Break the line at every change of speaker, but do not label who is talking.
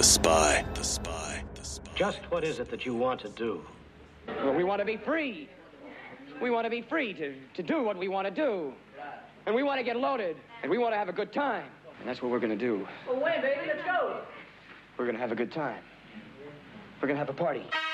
The Spy.
Just what is it that you want to do?
Well, we want to be free. We want to be free to do what we want to do. And we want to get loaded. And we want to have a good time. And that's what we're going to do.
Well, when, baby? Let's go.
We're going to have a good time. We're going to have a party.